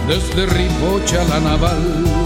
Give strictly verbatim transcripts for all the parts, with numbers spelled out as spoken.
desde Ripocha a la Naval.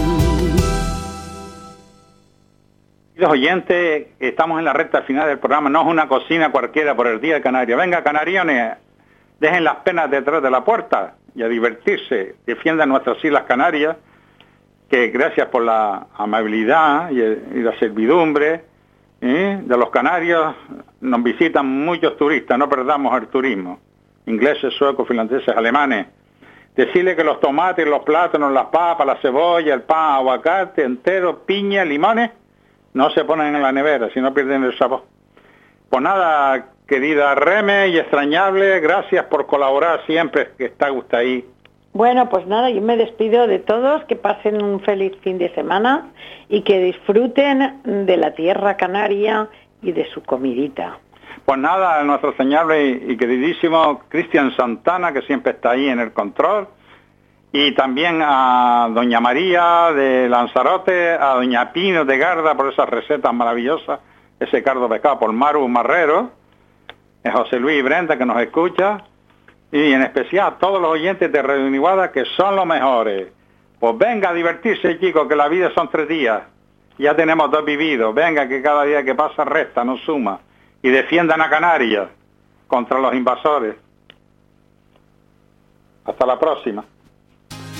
Los oyentes, estamos en la recta final del programa, no es una cocina cualquiera por el Día de Canarias. Venga, canariones, dejen las penas detrás de la puerta y a divertirse, defiendan nuestras Islas Canarias, que gracias por la amabilidad y, y la servidumbre ¿eh? de los canarios, nos visitan muchos turistas, no perdamos el turismo, ingleses, suecos, finlandeses, alemanes. Decirle que los tomates, los plátanos, las papas, la cebolla, el pan, aguacate entero, piña, limones, no se ponen en la nevera, si no pierden el sabor. Pues nada, querida Reme y extrañable, gracias por colaborar siempre, que está usted ahí. Bueno, pues nada, yo me despido de todos, que pasen un feliz fin de semana y que disfruten de la tierra canaria y de su comidita. Pues nada, a nuestro señable y queridísimo Cristian Santana, que siempre está ahí en el control, y también a doña María de Lanzarote, a doña Pino de Garda por esas recetas maravillosas, ese cardo pescado por Maru Marrero, a José Luis y Brenda que nos escucha, y en especial a todos los oyentes de Radio Iniguada que son los mejores. Pues venga a divertirse, chicos, que la vida son tres días, ya tenemos dos vividos, venga que cada día que pasa resta, no suma, y defiendan a Canarias contra los invasores. Hasta la próxima.